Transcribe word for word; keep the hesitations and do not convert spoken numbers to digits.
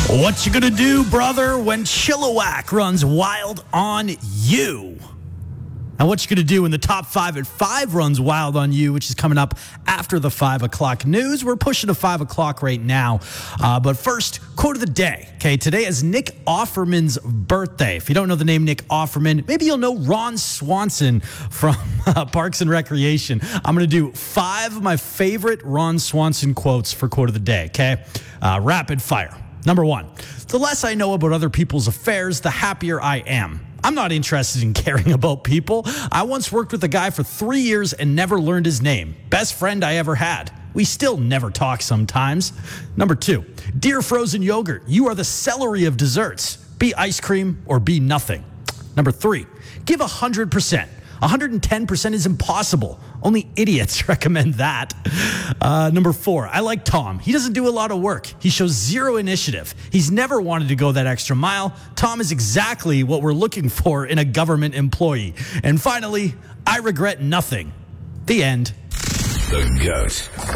What you gonna do, brother, when Chilliwack runs wild on you? And what you gonna do when the top five at five runs wild on you, which is coming up after the five o'clock news? We're pushing to five o'clock right now. Uh, but first, quote of the day. Okay, today is Nick Offerman's birthday. If you don't know the name Nick Offerman, maybe you'll know Ron Swanson from uh, Parks and Recreation. I'm gonna do five of my favorite Ron Swanson quotes for quote of the day. Okay, uh, rapid fire. Number one, the less I know about other people's affairs, the happier I am. I'm not interested in caring about people. I once worked with a guy for three years and never learned his name. Best friend I ever had. We still never talk sometimes. Number two, dear frozen yogurt, you are the celery of desserts. Be ice cream or be nothing. Number three, give one hundred percent. one hundred ten percent is impossible. Only idiots recommend that. Uh, number four, I like Tom. He doesn't do a lot of work. He shows zero initiative. He's never wanted to go that extra mile. Tom is exactly what we're looking for in a government employee. And finally, I regret nothing. The end. The GOAT.